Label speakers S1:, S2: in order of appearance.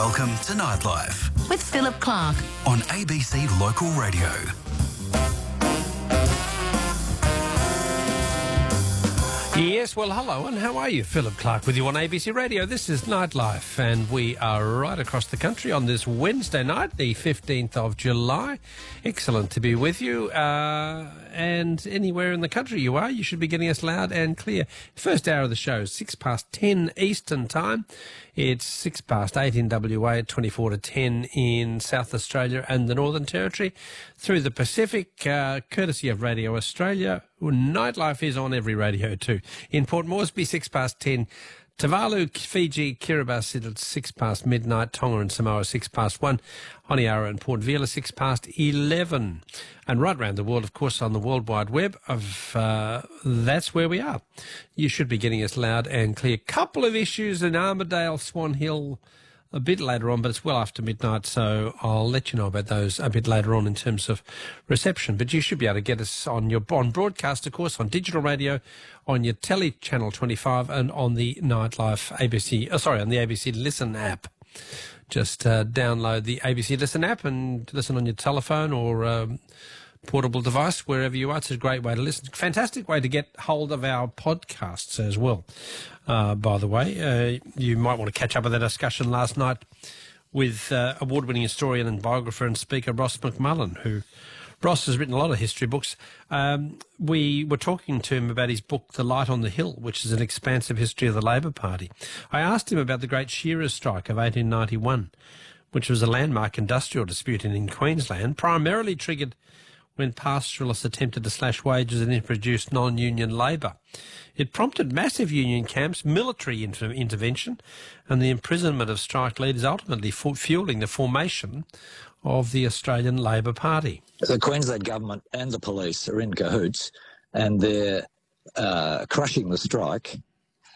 S1: Welcome to Nightlife
S2: with Philip Clark
S1: on ABC Local Radio.
S3: Yes, well, hello, and how are you? Philip Clark with you on ABC Radio. This is Nightlife, and we are right across the country on this Wednesday night, the 15th of July. Excellent to be with you, and anywhere in the country you are, you should be getting us loud and clear. First hour of the show is 6 past 10 Eastern Time. It's 6 past 8 in WA, 24 to 10 in South Australia and the Northern Territory. Through the Pacific, courtesy of Radio Australia. Nightlife is on every radio too. In Port Moresby, 6 past 10. Tuvalu, Fiji, Kiribati at 6 past midnight. Tonga and Samoa, 6 past 1. Honiara and Port Vila, 6 past 11. And right around the world, of course, on the World Wide Web, that's where we are. You should be getting us loud and clear. Couple of issues in Armidale, Swan Hill, a bit later on, but it's well after midnight, so I'll let you know about those a bit later on in terms of reception. But you should be able to get us on broadcast, of course, on digital radio, on your telly channel 25, and on the Nightlife on the ABC Listen app. Just download the ABC Listen app and listen on your telephone or portable device, wherever you are. It's a great way to listen. Fantastic way to get hold of our podcasts as well. By the way, you might want to catch up with that discussion last night with award-winning historian and biographer and speaker Ross McMullen, Ross has written a lot of history books. We were talking to him about his book, The Light on the Hill, which is an expansive history of the Labor Party. I asked him about the Great Shearers' Strike of 1891, which was a landmark industrial dispute in Queensland, primarily triggered when pastoralists attempted to slash wages and introduce non-union labour. It prompted massive union camps, military intervention, and the imprisonment of strike leaders, ultimately fuelling the formation of the Australian Labor Party.
S4: The Queensland government and the police are in cahoots, and they're crushing the strike